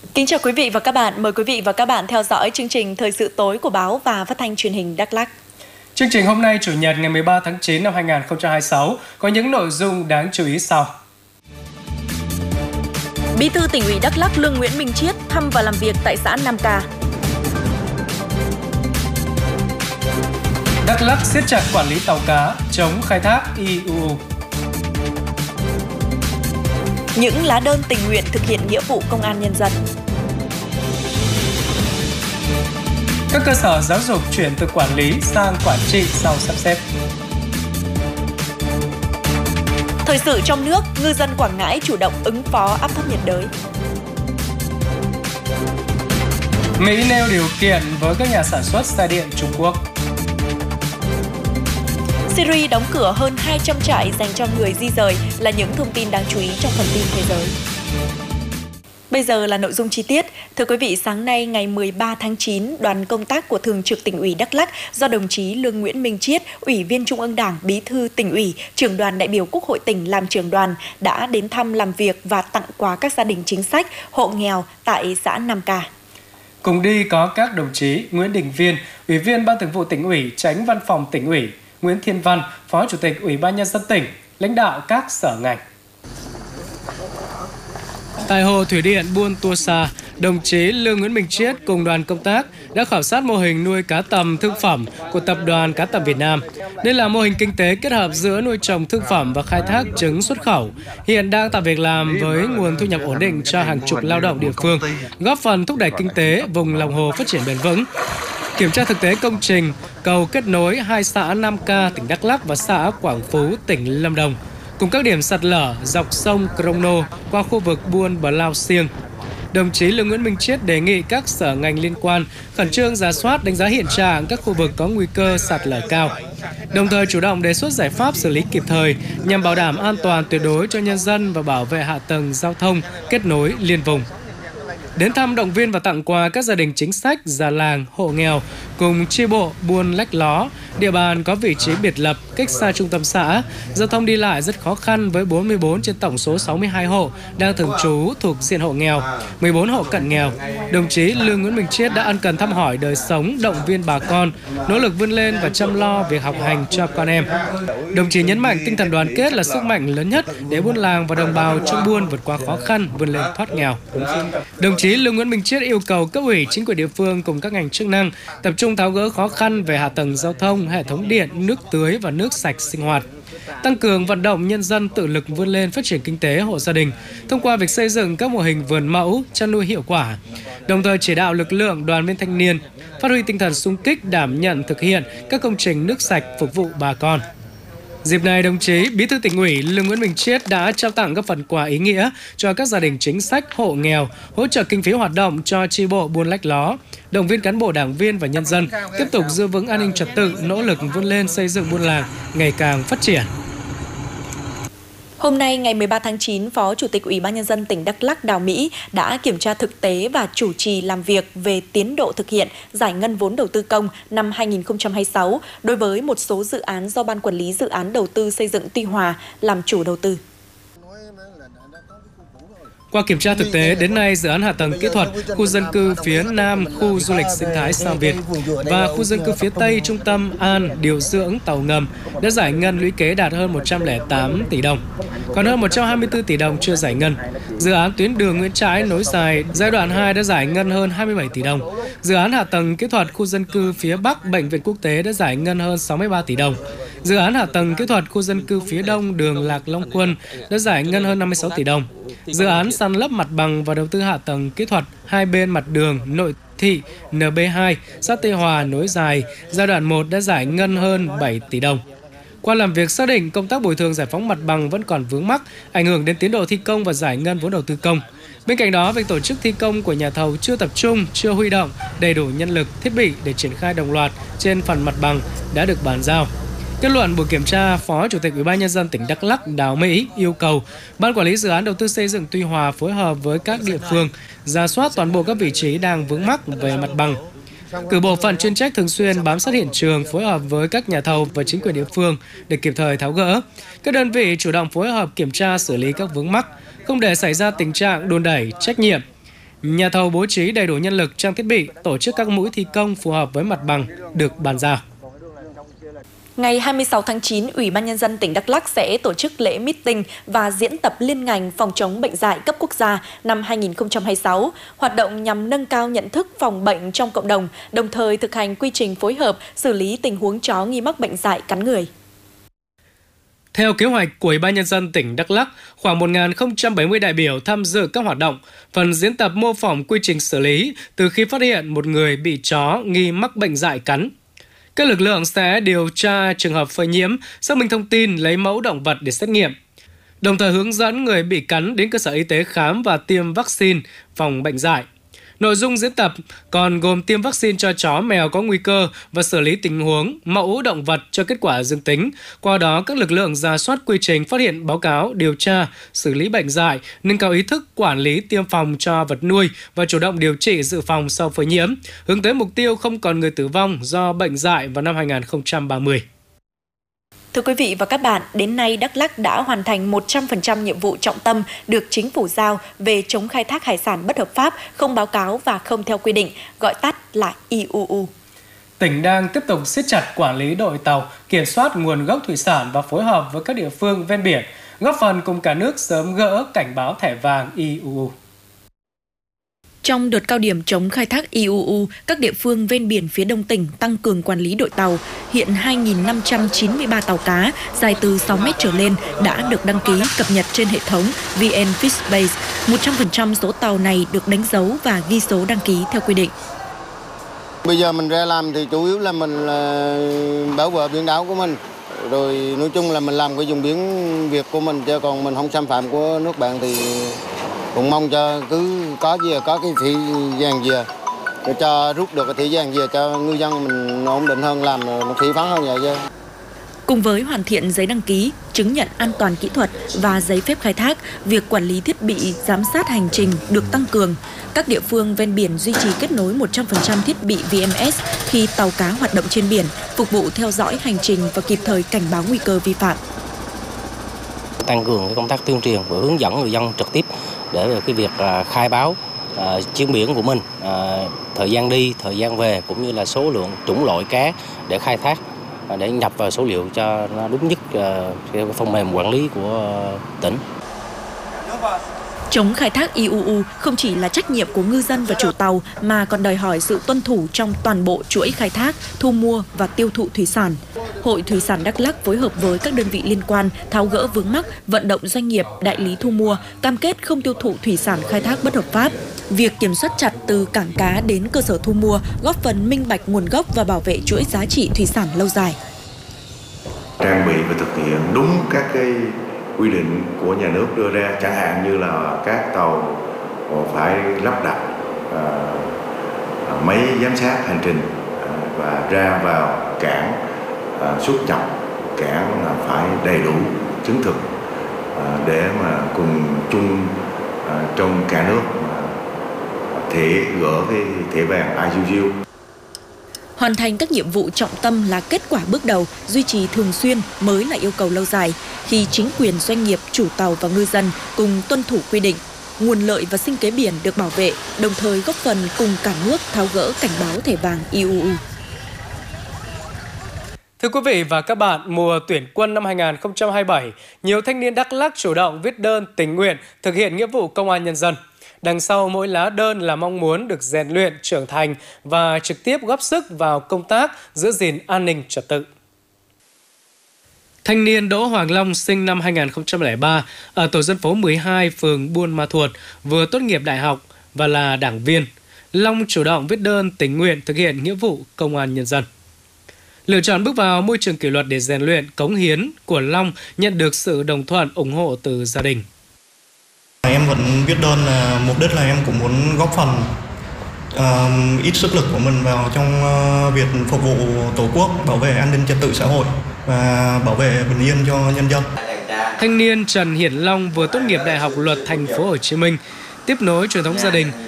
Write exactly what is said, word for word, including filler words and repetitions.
Kính chào quý vị và các bạn. Mời quý vị và các bạn theo dõi chương trình Thời sự tối của báo và Phát thanh Truyền hình Đắk Lắk. Chương trình hôm nay Chủ nhật ngày mười ba tháng chín năm hai nghìn không trăm hai mươi sáu có những nội dung đáng chú ý sau. Bí thư Tỉnh ủy Đắk Lắk Lương Nguyễn Minh Chiết thăm và làm việc tại xã Nam Ca. Đắk Lắk siết chặt quản lý tàu cá, chống khai thác i u u. Những lá đơn tình nguyện thực hiện nghĩa vụ công an nhân dân. Các cơ sở giáo dục chuyển từ quản lý sang quản trị sau sắp xếp. Thời sự trong nước, ngư dân Quảng Ngãi chủ động ứng phó áp thấp nhiệt đới. Mỹ nêu điều kiện với các nhà sản xuất xe điện Trung Quốc. Syria đóng cửa hơn hai trăm trại dành cho người di rời là những thông tin đáng chú ý trong phần tin thế giới. Bây giờ là nội dung chi tiết. Thưa quý vị, sáng nay ngày mười ba tháng chín, đoàn công tác của Thường trực Tỉnh ủy Đắk Lắk do đồng chí Lương Nguyễn Minh Chiết, Ủy viên Trung ương Đảng, Bí thư Tỉnh ủy, Trưởng đoàn đại biểu Quốc hội tỉnh làm trưởng đoàn đã đến thăm làm việc và tặng quà các gia đình chính sách, hộ nghèo tại xã Nam Ca. Cùng đi có các đồng chí Nguyễn Đình Viên, Ủy viên Ban Thường vụ Tỉnh ủy, Chánh Văn phòng Tỉnh ủy, Nguyễn Thiên Văn, Phó Chủ tịch Ủy ban Nhân dân tỉnh, lãnh đạo các sở ngành. Tại hồ thủy điện Buôn Tua Sa, đồng chí Lương Nguyễn Minh Chiết cùng đoàn công tác đã khảo sát mô hình nuôi cá tầm thương phẩm của Tập đoàn Cá tầm Việt Nam. Đây là mô hình kinh tế kết hợp giữa nuôi trồng thương phẩm và khai thác trứng xuất khẩu, hiện đang tạo việc làm với nguồn thu nhập ổn định cho hàng chục lao động địa phương, góp phần thúc đẩy kinh tế vùng lòng hồ phát triển bền vững. Kiểm tra thực tế công trình cầu kết nối hai xã Nam Ca, tỉnh Đắk Lắk và xã Quảng Phú, tỉnh Lâm Đồng, cùng các điểm sạt lở dọc sông Crono qua khu vực Buôn Bờ Lao Siêng. Đồng chí Lương Nguyễn Minh Chiết đề nghị các sở ngành liên quan khẩn trương rà soát, đánh giá hiện trạng các khu vực có nguy cơ sạt lở cao, đồng thời chủ động đề xuất giải pháp xử lý kịp thời nhằm bảo đảm an toàn tuyệt đối cho nhân dân và bảo vệ hạ tầng giao thông kết nối liên vùng. Đến thăm, động viên và tặng quà các gia đình chính sách, già làng, hộ nghèo cùng chi bộ Buôn Lách Ló, địa bàn có vị trí biệt lập, cách xa trung tâm xã, giao thông đi lại rất khó khăn với bốn mươi bốn trên tổng số sáu mươi hai hộ đang thường trú thuộc diện hộ nghèo, mười bốn hộ cận nghèo. Đồng chí Lương Nguyễn Minh Chiết đã ân cần thăm hỏi đời sống, động viên bà con, nỗ lực vươn lên và chăm lo việc học hành cho con em. Đồng chí nhấn mạnh tinh thần đoàn kết là sức mạnh lớn nhất để buôn làng và đồng bào trong buôn vượt qua khó khăn, vươn lên thoát nghèo. Đồng chí Lương Nguyễn Minh Chiết yêu cầu cấp ủy, chính quyền địa phương cùng các ngành chức năng tập trung tháo gỡ khó khăn về hạ tầng giao thông, hệ thống điện, nước tưới và nước sạch sinh hoạt, tăng cường vận động nhân dân tự lực vươn lên phát triển kinh tế hộ gia đình thông qua việc xây dựng các mô hình vườn mẫu, chăn nuôi hiệu quả, đồng thời chỉ đạo lực lượng đoàn viên thanh niên phát huy tinh thần xung kích, đảm nhận thực hiện các công trình nước sạch phục vụ bà con. Dịp này, đồng chí Bí thư Tỉnh ủy Lương Nguyễn Minh Chiết đã trao tặng các phần quà ý nghĩa cho các gia đình chính sách, hộ nghèo, hỗ trợ kinh phí hoạt động cho chi bộ Buôn Lách Ló, động viên cán bộ, đảng viên và nhân dân tiếp tục giữ vững an ninh trật tự, nỗ lực vươn lên xây dựng buôn làng ngày càng phát triển. Hôm nay, ngày mười ba tháng chín, Phó Chủ tịch Ủy ban Nhân dân tỉnh Đắk Lắk Đào Mỹ đã kiểm tra thực tế và chủ trì làm việc về tiến độ thực hiện giải ngân vốn đầu tư công năm hai nghìn không trăm hai mươi sáu đối với một số dự án do Ban Quản lý Dự án Đầu tư Xây dựng Tuy Hòa làm chủ đầu tư. Qua kiểm tra thực tế, đến nay dự án hạ tầng kỹ thuật khu dân cư phía Nam khu du lịch sinh thái Sao Việt và khu dân cư phía Tây trung tâm An điều dưỡng tàu ngầm đã giải ngân lũy kế đạt hơn một trăm lẻ tám tỷ đồng, còn hơn một trăm hai mươi tư tỷ đồng chưa giải ngân. Dự án tuyến đường Nguyễn Trãi nối dài giai đoạn hai đã giải ngân hơn hai mươi bảy tỷ đồng. Dự án hạ tầng kỹ thuật khu dân cư phía Bắc Bệnh viện Quốc tế đã giải ngân hơn sáu mươi ba tỷ đồng. Dự án hạ tầng kỹ thuật khu dân cư phía Đông đường Lạc Long Quân đã giải ngân hơn năm mươi sáu tỷ đồng. Dự án san lấp mặt bằng và đầu tư hạ tầng kỹ thuật hai bên mặt đường nội thị N B hai xã Tây Hòa nối dài giai đoạn một đã giải ngân hơn bảy tỷ đồng. Qua làm việc xác định công tác bồi thường giải phóng mặt bằng vẫn còn vướng mắc, ảnh hưởng đến tiến độ thi công và giải ngân vốn đầu tư công. Bên cạnh đó, việc tổ chức thi công của nhà thầu chưa tập trung, chưa huy động đầy đủ nhân lực, thiết bị để triển khai đồng loạt trên phần mặt bằng đã được bàn giao. Kết luận buổi kiểm tra, Phó Chủ tịch Ủy ban Nhân dân tỉnh Đắk Lắk Đào Mỹ yêu cầu Ban Quản lý Dự án Đầu tư Xây dựng Tuy Hòa phối hợp với các địa phương rà soát toàn bộ các vị trí đang vướng mắc về mặt bằng, cử bộ phận chuyên trách thường xuyên bám sát hiện trường, phối hợp với các nhà thầu và chính quyền địa phương để kịp thời tháo gỡ. Các đơn vị chủ động phối hợp kiểm tra xử lý các vướng mắc, không để xảy ra tình trạng đùn đẩy trách nhiệm. Nhà thầu bố trí đầy đủ nhân lực, trang thiết bị, tổ chức các mũi thi công phù hợp với mặt bằng được bàn giao. Ngày hai mươi sáu tháng chín, Ủy ban Nhân dân tỉnh Đắk Lắk sẽ tổ chức lễ meeting và diễn tập liên ngành phòng chống bệnh dại cấp quốc gia năm hai nghìn không trăm hai mươi sáu, hoạt động nhằm nâng cao nhận thức phòng bệnh trong cộng đồng, đồng thời thực hành quy trình phối hợp xử lý tình huống chó nghi mắc bệnh dại cắn người. Theo kế hoạch của Ủy ban Nhân dân tỉnh Đắk Lắk, khoảng một nghìn không trăm bảy mươi đại biểu tham dự các hoạt động, phần diễn tập mô phỏng quy trình xử lý từ khi phát hiện một người bị chó nghi mắc bệnh dại cắn. Các lực lượng sẽ điều tra trường hợp phơi nhiễm, xác minh thông tin, lấy mẫu động vật để xét nghiệm, đồng thời hướng dẫn người bị cắn đến cơ sở y tế khám và tiêm vaccine phòng bệnh dại. Nội dung diễn tập còn gồm tiêm vaccine cho chó mèo có nguy cơ và xử lý tình huống mẫu động vật cho kết quả dương tính. Qua đó, các lực lượng rà soát quy trình phát hiện, báo cáo, điều tra, xử lý bệnh dại, nâng cao ý thức quản lý tiêm phòng cho vật nuôi và chủ động điều trị dự phòng sau phơi nhiễm, hướng tới mục tiêu không còn người tử vong do bệnh dại vào năm hai nghìn không trăm ba mươi. Thưa quý vị và các bạn, đến nay Đắk Lắk đã hoàn thành một trăm phần trăm nhiệm vụ trọng tâm được chính phủ giao về chống khai thác hải sản bất hợp pháp, không báo cáo và không theo quy định, gọi tắt là I U U. Tỉnh đang tiếp tục siết chặt quản lý đội tàu, kiểm soát nguồn gốc thủy sản và phối hợp với các địa phương ven biển, góp phần cùng cả nước sớm gỡ cảnh báo thẻ vàng I U U. Trong đợt cao điểm chống khai thác I U U, các địa phương ven biển phía đông tỉnh tăng cường quản lý đội tàu. Hiện hai nghìn năm trăm chín mươi ba tàu cá dài từ sáu mét trở lên đã được đăng ký cập nhật trên hệ thống V N Fishbase. một trăm phần trăm số tàu này được đánh dấu và ghi số đăng ký theo quy định. Bây giờ mình ra làm thì chủ yếu là mình là bảo vệ biển đảo của mình. Rồi nói chung là mình làm cái vùng biển Việt của mình, chứ còn mình không xâm phạm của nước bạn thì cũng mong cho cứ có gì có cái thủy vàng về để cho rút được cái thủy vàng về cho ngư dân mình ổn định hơn, làm nó thủy phán hơn vậy chứ. Cùng với hoàn thiện giấy đăng ký, chứng nhận an toàn kỹ thuật và giấy phép khai thác, việc quản lý thiết bị giám sát hành trình được tăng cường. Các địa phương ven biển duy trì kết nối một trăm phần trăm thiết bị V M S khi tàu cá hoạt động trên biển, phục vụ theo dõi hành trình và kịp thời cảnh báo nguy cơ vi phạm. Tăng cường công tác tuyên truyền và hướng dẫn người dân trực tiếp để cái việc khai báo uh, chuyến biển của mình, uh, thời gian đi, thời gian về cũng như là số lượng chủng loại cá để khai thác, uh, để nhập vào số liệu cho nó đúng nhất uh, cái phần mềm quản lý của uh, tỉnh. Chống khai thác I U U không chỉ là trách nhiệm của ngư dân và chủ tàu mà còn đòi hỏi sự tuân thủ trong toàn bộ chuỗi khai thác, thu mua và tiêu thụ thủy sản. Hội Thủy sản Đắk Lắk phối hợp với các đơn vị liên quan tháo gỡ vướng mắc, vận động doanh nghiệp, đại lý thu mua, cam kết không tiêu thụ thủy sản khai thác bất hợp pháp. Việc kiểm soát chặt từ cảng cá đến cơ sở thu mua góp phần minh bạch nguồn gốc và bảo vệ chuỗi giá trị thủy sản lâu dài. Trang bị và thực hiện đúng các cái quy định của nhà nước đưa ra, chẳng hạn như là các tàu phải lắp đặt uh, máy giám sát hành trình uh, và ra vào cảng, uh, xuất nhập cảng uh, phải đầy đủ chứng thực uh, để mà cùng chung uh, trong cả nước uh, thể gỡ cái thẻ vàng I U U. Hoàn thành các nhiệm vụ trọng tâm là kết quả bước đầu, duy trì thường xuyên mới là yêu cầu lâu dài. Khi chính quyền, doanh nghiệp, chủ tàu và ngư dân cùng tuân thủ quy định, nguồn lợi và sinh kế biển được bảo vệ, đồng thời góp phần cùng cả nước tháo gỡ cảnh báo thẻ vàng I U U. Thưa quý vị và các bạn, mùa tuyển quân năm hai nghìn không trăm hai mươi bảy, nhiều thanh niên Đắk Lắk chủ động viết đơn tình nguyện thực hiện nghĩa vụ công an nhân dân. Đằng sau mỗi lá đơn là mong muốn được rèn luyện, trưởng thành và trực tiếp góp sức vào công tác giữ gìn an ninh trật tự. Thanh niên Đỗ Hoàng Long sinh năm hai nghìn không trăm lẻ ba ở tổ dân phố mười hai, phường Buôn Ma Thuột, vừa tốt nghiệp đại học và là đảng viên. Long chủ động viết đơn tình nguyện thực hiện nghĩa vụ công an nhân dân. Lựa chọn bước vào môi trường kỷ luật để rèn luyện, cống hiến của Long nhận được sự đồng thuận, ủng hộ từ gia đình. Em vẫn viết đơn là mục đích là em cũng muốn góp phần uh, ít sức lực của mình vào trong uh, việc phục vụ Tổ quốc, bảo vệ an ninh trật tự xã hội và bảo vệ bình yên cho nhân dân. Thanh niên Trần Hiển Long vừa tốt nghiệp Đại học Luật Thành phố Hồ Chí Minh, tiếp nối truyền thống gia đình.